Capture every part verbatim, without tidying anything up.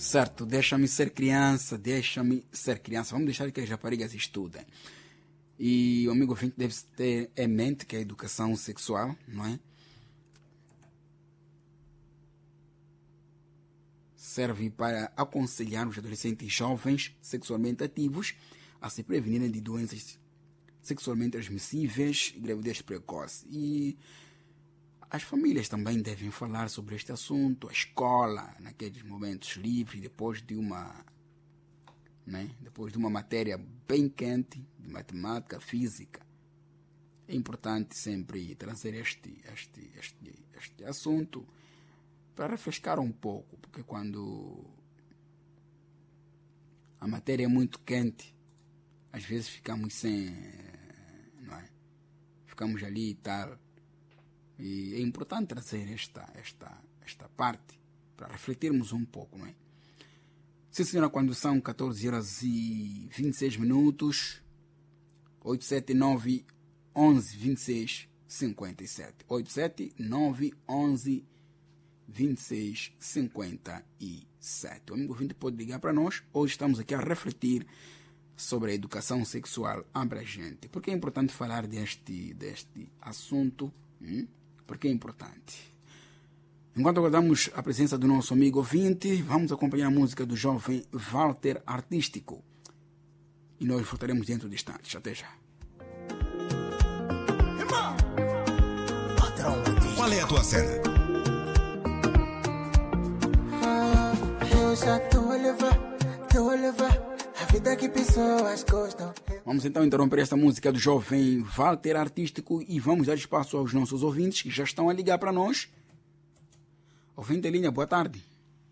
Certo, deixa-me ser criança, deixa-me ser criança. Vamos deixar que as raparigas estudem. E o amigo ouvinte deve ter em mente que a educação sexual, não é? Serve para aconselhar os adolescentes jovens sexualmente ativos a se prevenirem de doenças sexualmente transmissíveis e gravidez precoce. E as famílias também devem falar sobre este assunto, a escola, naqueles momentos livres, depois de uma, né, depois de uma matéria bem quente, de matemática, física. É importante sempre trazer este, este, este, este assunto para refrescar um pouco, porque quando a matéria é muito quente, às vezes ficamos sem, não é? Ficamos ali e tal. E é importante trazer esta, esta, esta parte para refletirmos um pouco, não é? Sim, senhora, quando são catorze horas e vinte e seis minutos, oito sete nove, onze, vinte e seis, cinquenta e sete. oito sete nove, onze, vinte e seis, cinquenta e sete. O amigo ouvinte pode ligar para nós. Hoje estamos aqui a refletir sobre a educação sexual abrangente. Por que é importante falar deste, deste assunto? Hum? Porque é importante. Enquanto aguardamos a presença do nosso amigo ouvinte, vamos acompanhar a música do jovem Walter Artístico. E nós voltaremos dentro de instantes. Até já. Qual é a tua cena? Ah, eu já estou a levar, estou a levar a vida que pessoas gostam. Vamos então interromper esta música do jovem Walter Artístico e vamos dar espaço aos nossos ouvintes que já estão a ligar para nós. Ouvinte em linha, boa tarde.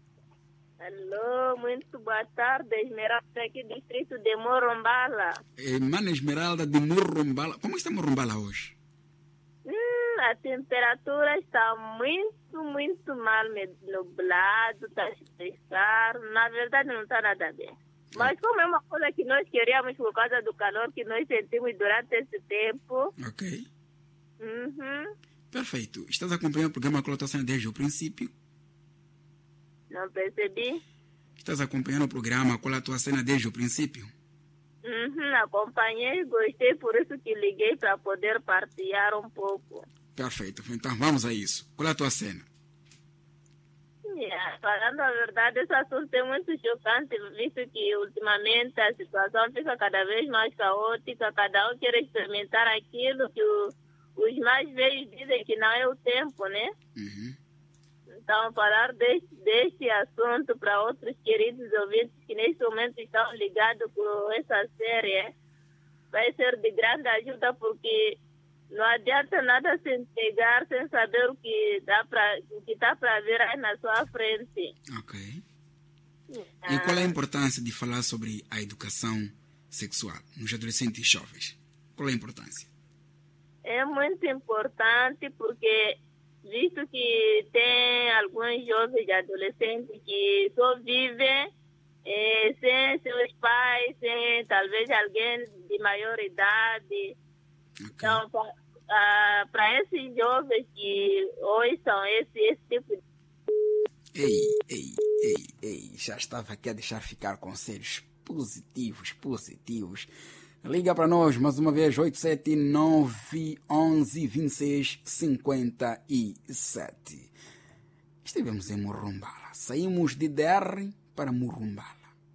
Alô, muito boa tarde, Esmeralda aqui do distrito de Morumbala. É, Mana Esmeralda de Morumbala. Como está Morumbala hoje? Hum, a temperatura está muito, muito mal, nublado, está a estressar. Na verdade não está nada bem. Mas como é uma coisa que nós queríamos por causa do calor que nós sentimos durante esse tempo. Ok. Uhum. Perfeito. Estás acompanhando o programa Colotação desde o princípio? Não percebi. Estás acompanhando o programa Qual é a tua cena desde o princípio? Uhum, acompanhei, gostei, por isso que liguei para poder partilhar um pouco. Perfeito. Então vamos a isso. Qual é a tua cena? Yeah, falando a verdade, esse assunto é muito chocante, visto que ultimamente a situação fica cada vez mais caótica, cada um quer experimentar aquilo que o, os mais velhos dizem que não é o tempo, né? Uhum. Então, falar deste, deste assunto para outros queridos ouvintes que neste momento estão ligados com essa série vai ser de grande ajuda, porque não adianta nada se entregar sem saber o que dá para o que está para ver aí na sua frente. Ok. Ah. E qual é a importância de falar sobre a educação sexual nos adolescentes e jovens? Qual é a importância? É muito importante porque, visto que tem alguns jovens e adolescentes que só vivem eh, sem seus pais, sem talvez alguém de maior idade. Okay. Então, para esses jovens que hoje são esse, esse tipo de... Ei, ei, ei, ei, já estava aqui a deixar ficar conselhos positivos, positivos. Liga para nós mais uma vez, oito sete nove, onze, vinte e seis, cinquenta e sete. Estivemos em Morumbala. Saímos de D R para Morumbala.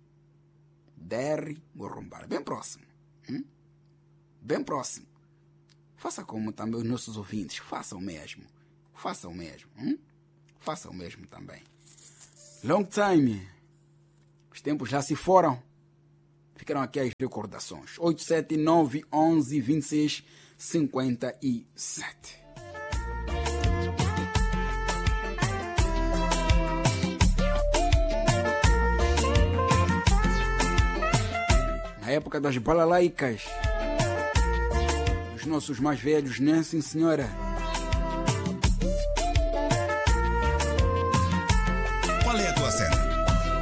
D R, Morumbala. Bem próximo. Hum? Bem próximo. Faça como também os nossos ouvintes. Façam o mesmo. Façam o mesmo. Hum? Façam o mesmo também. Long time. Os tempos já se foram. Ficaram aqui as recordações. oito sete nove, onze, vinte e seis, cinquenta e sete. Na época das balalaicas, os nossos mais velhos, né, sim senhora?